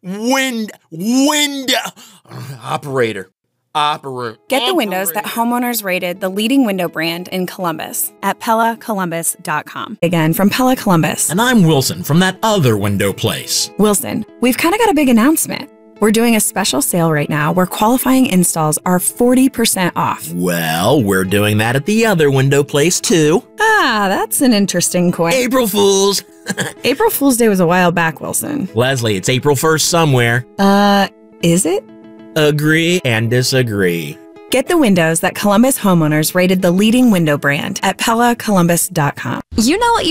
Operator. Get the windows that homeowners rated the leading window brand in Columbus at PellaColumbus.com. Again, from Pella Columbus. And I'm Wilson from that other window place. Wilson, we've kind of got a big announcement. We're doing a special sale right now where qualifying installs are 40% off. Well, we're doing that at the other window place too. Ah, that's an interesting coin. April Fools! April Fool's Day was a while back, Wilson. Leslie, it's April 1st somewhere. Is it? Agree and disagree. Get the windows that Columbus homeowners rated the leading window brand at PellaColumbus.com. You know what you